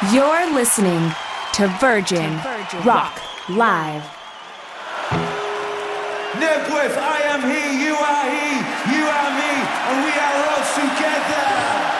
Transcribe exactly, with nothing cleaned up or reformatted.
You're listening to Virgin, Virgin Rock Live. Nebworth, I am he, you are he.